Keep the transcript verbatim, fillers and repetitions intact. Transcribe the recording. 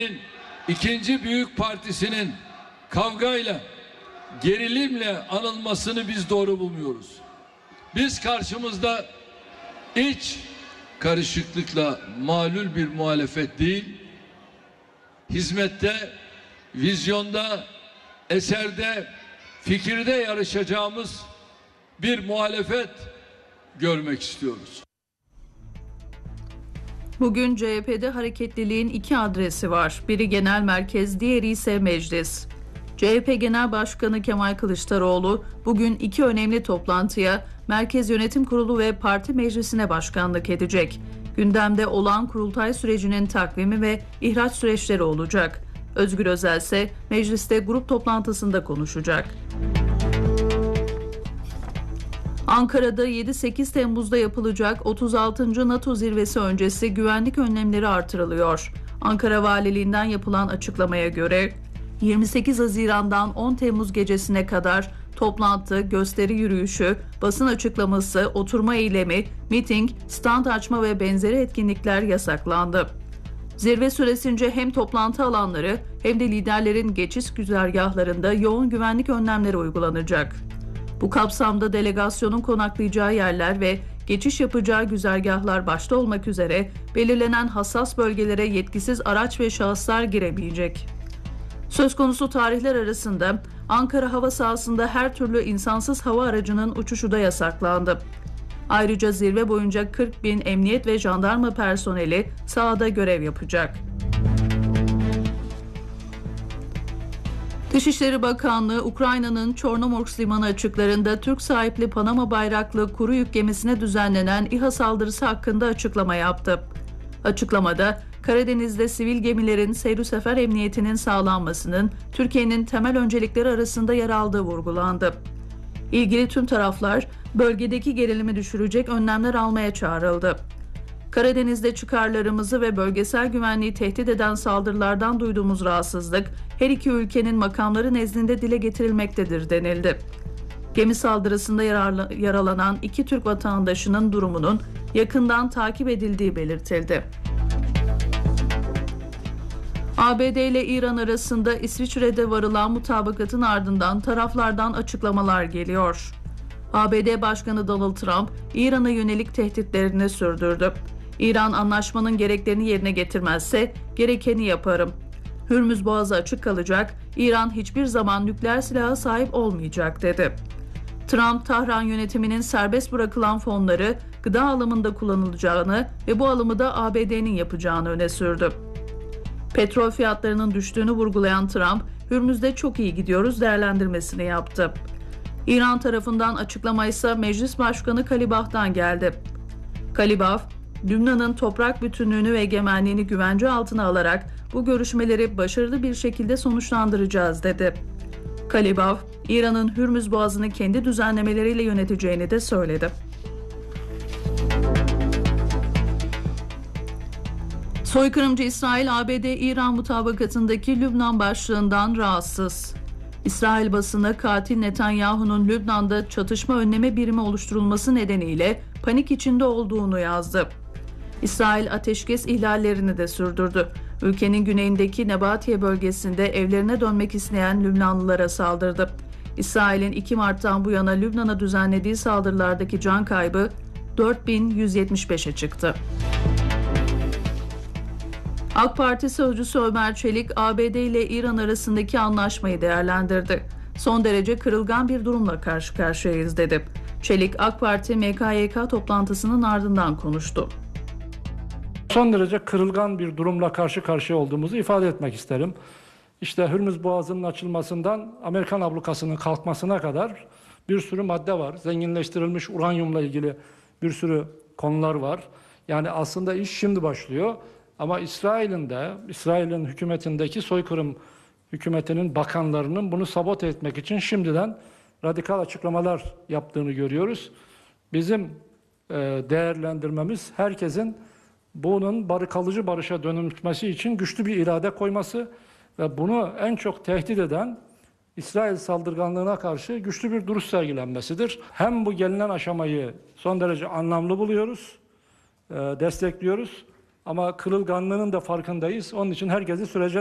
İkinci büyük partisinin kavgayla, gerilimle anılmasını biz doğru bulmuyoruz. Biz karşımızda iç karışıklıkla mağlul bir muhalefet değil, hizmette, vizyonda, eserde, fikirde yarışacağımız bir muhalefet görmek istiyoruz. Bugün C H P'de hareketliliğin iki adresi var. Biri genel merkez, diğeri ise meclis. C H P Genel Başkanı Kemal Kılıçdaroğlu bugün iki önemli toplantıya Merkez Yönetim Kurulu ve Parti Meclisi'ne başkanlık edecek. Gündemde olağan kurultay sürecinin takvimi ve ihraç süreçleri olacak. Özgür Özel ise mecliste grup toplantısında konuşacak. Ankara'da yedi sekiz Temmuz'da yapılacak otuz altıncı NATO zirvesi öncesi güvenlik önlemleri artırılıyor. Ankara Valiliğinden yapılan açıklamaya göre yirmi sekiz Haziran'dan on Temmuz gecesine kadar toplantı, gösteri yürüyüşü, basın açıklaması, oturma eylemi, miting, stand açma ve benzeri etkinlikler yasaklandı. Zirve süresince hem toplantı alanları hem de liderlerin geçiş güzergahlarında yoğun güvenlik önlemleri uygulanacak. Bu kapsamda delegasyonun konaklayacağı yerler ve geçiş yapacağı güzergahlar başta olmak üzere belirlenen hassas bölgelere yetkisiz araç ve şahıslar giremeyecek. Söz konusu tarihler arasında Ankara hava sahasında her türlü insansız hava aracının uçuşu da yasaklandı. Ayrıca zirve boyunca kırk bin emniyet ve jandarma personeli sahada görev yapacak. Dışişleri Bakanlığı, Ukrayna'nın Çornomorsk limanı açıklarında Türk sahipli Panama bayraklı kuru yük gemisine düzenlenen İHA saldırısı hakkında açıklama yaptı. Açıklamada, Karadeniz'de sivil gemilerin seyir sefer emniyetinin sağlanmasının Türkiye'nin temel öncelikleri arasında yer aldığı vurgulandı. İlgili tüm taraflar bölgedeki gerilimi düşürecek önlemler almaya çağrıldı. Karadeniz'de çıkarlarımızı ve bölgesel güvenliği tehdit eden saldırılardan duyduğumuz rahatsızlık her iki ülkenin makamları nezdinde dile getirilmektedir denildi. Gemi saldırısında yaralanan iki Türk vatandaşının durumunun yakından takip edildiği belirtildi. A B D ile İran arasında İsviçre'de varılan mutabakatın ardından taraflardan açıklamalar geliyor. A B D Başkanı Donald Trump, İran'a yönelik tehditlerini sürdürdü. İran anlaşmanın gereklerini yerine getirmezse gerekeni yaparım. Hürmüz Boğazı açık kalacak, İran hiçbir zaman nükleer silaha sahip olmayacak dedi. Trump, Tahran yönetiminin serbest bırakılan fonları gıda alımında kullanılacağını ve bu alımı da A B D'nin yapacağını öne sürdü. Petrol fiyatlarının düştüğünü vurgulayan Trump, Hürmüz'de çok iyi gidiyoruz değerlendirmesini yaptı. İran tarafından açıklama ise Meclis Başkanı Kalibaf'tan geldi. Kalibaf, Lübnan'ın toprak bütünlüğünü ve egemenliğini güvence altına alarak bu görüşmeleri başarılı bir şekilde sonuçlandıracağız dedi. Kalibaf, İran'ın Hürmüz Boğazı'nı kendi düzenlemeleriyle yöneteceğini de söyledi. Soykırımcı İsrail, A B D-İran mutabakatındaki Lübnan başlığından rahatsız. İsrail basını katil Netanyahu'nun Lübnan'da çatışma önleme birimi oluşturulması nedeniyle panik içinde olduğunu yazdı. İsrail ateşkes ihlallerini de sürdürdü. Ülkenin güneyindeki Nebatiye bölgesinde evlerine dönmek isteyen Lübnanlılara saldırdı. İsrail'in iki Mart'tan bu yana Lübnan'a düzenlediği saldırılardaki can kaybı dört bin yüz yetmiş beşe çıktı. AK Parti sözcüsü Ömer Çelik, A B D ile İran arasındaki anlaşmayı değerlendirdi. Son derece kırılgan bir durumla karşı karşıyayız dedi. Çelik, AK Parti M K Y K toplantısının ardından konuştu. Son derece kırılgan bir durumla karşı karşıya olduğumuzu ifade etmek isterim. İşte Hürmüz Boğazı'nın açılmasından Amerikan ablukasının kalkmasına kadar bir sürü madde var. Zenginleştirilmiş uranyumla ilgili bir sürü konular var. Yani aslında iş şimdi başlıyor. Ama İsrail'in de, İsrail'in hükümetindeki soykırım hükümetinin bakanlarının bunu sabote etmek için şimdiden radikal açıklamalar yaptığını görüyoruz. Bizim e, değerlendirmemiz herkesin bunun barı kalıcı barışa dönüşmesi için güçlü bir irade koyması ve bunu en çok tehdit eden İsrail saldırganlığına karşı güçlü bir duruş sergilenmesidir. Hem bu gelinen aşamayı son derece anlamlı buluyoruz, e, destekliyoruz. Ama kırılganlığının da farkındayız. Onun için herkesi sürece